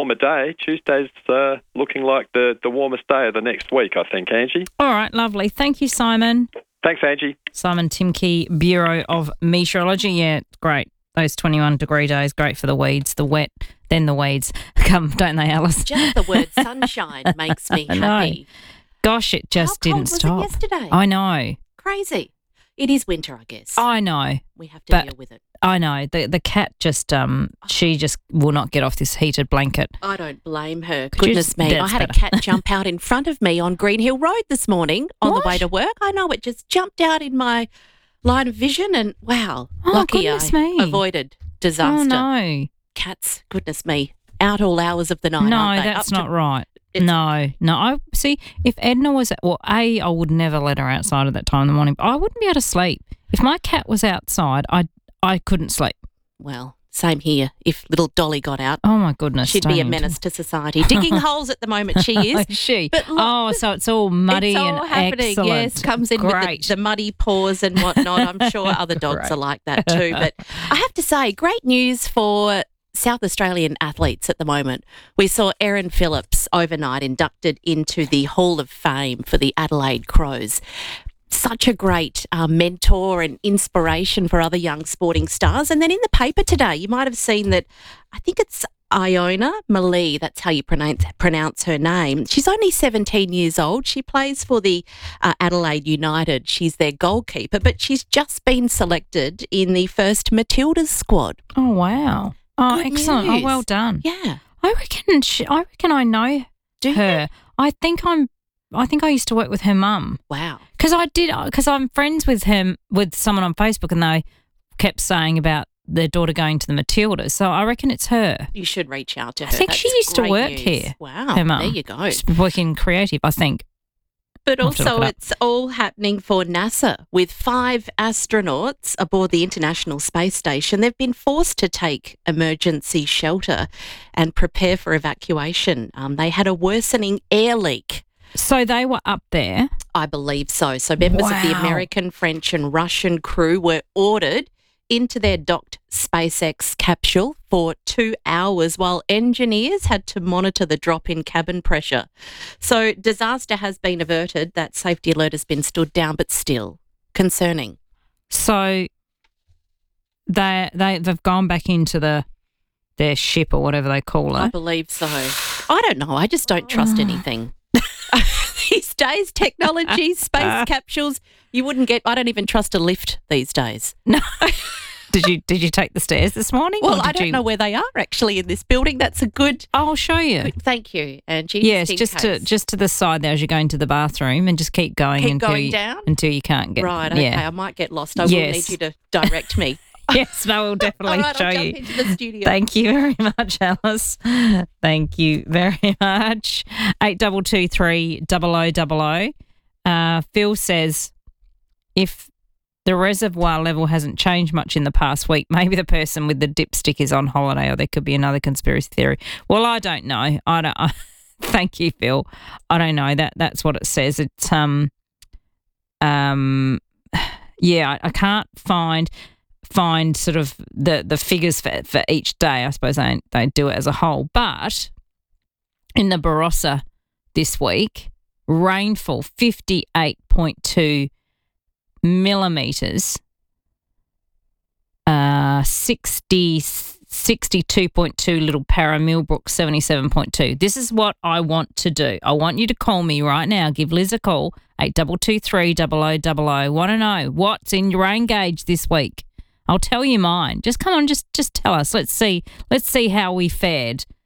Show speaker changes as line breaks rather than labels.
warmer day. Tuesday's looking like the warmest day of the next week, I think, Angie.
All right, lovely. Thank you, Simon.
Thanks, Angie.
Simon Timke, Bureau of Meteorology. Yeah, great. Those 21-degree days, great for the weeds, the wet, then the weeds come, don't they, Alice?
Just the word sunshine makes me happy.
Gosh, it just didn't stop.
How cold was it yesterday?
I know.
Crazy. It is winter, I guess.
I know.
We have to deal with it.
I know. The cat just, she just will not get off this heated blanket.
I don't blame her. Goodness me. I had a cat jump out in front of me on Green Hill Road this morning on the way to work. I know, it just jumped out in my line of vision and, wow, lucky I avoided disaster.
Oh, no.
Cats, goodness me, out all hours of the night,
No,
aren't they?
that's not right. No. I see, if Edna was, I would never let her outside at that time in the morning, but I wouldn't be able to sleep. If my cat was outside, I couldn't sleep.
Well, same here. If little Dolly got out,
oh my goodness,
she'd be a menace to society. Digging holes at the moment, she is.
She?
But look,
so it's all muddy
it's all
and
happening.
excellent.
Yes, comes in with the muddy paws and whatnot. I'm sure other dogs are like that too. But I have to say, great news for South Australian athletes at the moment. We saw Erin Phillips overnight inducted into the Hall of Fame for the Adelaide Crows. Such a great mentor and inspiration for other young sporting stars. And then in the paper today, you might have seen that, I think it's Iona Malee, that's how you pronounce her name. She's only 17 years old. She plays for the Adelaide United. She's their goalkeeper, but she's just been selected in the first Matildas squad.
Oh, wow. Oh,
Good
excellent.
news.
Oh, well done.
Yeah.
I reckon I know her. I think I used to work with her mum.
Wow.
Because I'm friends with someone on Facebook, and they kept saying about their daughter going to the Matildas. So I reckon it's her.
You should reach out to her.
I think she used to work here.
Wow.
Her mum.
There you go.
She's working creative, I think.
But also it's all happening for NASA with 5 astronauts aboard the International Space Station. They've been forced to take emergency shelter and prepare for evacuation. They had a worsening air leak.
So they were up there?
I believe so. So members of the American, French and Russian crew were ordered into their docked SpaceX capsule for 2 hours while engineers had to monitor the drop in cabin pressure. So disaster has been averted. That safety alert has been stood down, but still concerning.
So they've gone back into their ship or whatever they call it.
I believe so. I don't know. I just don't trust anything. These days, technology, space capsules, you wouldn't get. I don't even trust a lift these days.
No. Did you take the stairs this morning?
Well, I don't know where they are actually in this building. That's a good.
I'll show you.
Thank you, Angie.
Yes, just to the side there as you go into the bathroom, and just keep going
down
until you can't get.
Right. Okay. I might get lost. I will need you to direct me.
Yes, no, we'll definitely show
I'll
you.
jump into the studio.
Thank you very much, Alice. Thank you very much. 8223 0000. Phil says, if the reservoir level hasn't changed much in the past week, maybe the person with the dipstick is on holiday, or there could be another conspiracy theory. Well, I don't know. Thank you, Phil. I don't know. That's what it says. It's yeah, I can't find sort of the figures for each day. I suppose they do it as a whole. But in the Barossa this week, rainfall 58.2 millimetres, 62.2 Little Para, Millbrook 77.2. This is what I want to do. I want you to call me right now. Give Liz a call, 8223 0000. Want to know what's in your rain gauge this week? I'll tell you mine. Just come on, just tell us. Let's see how we fared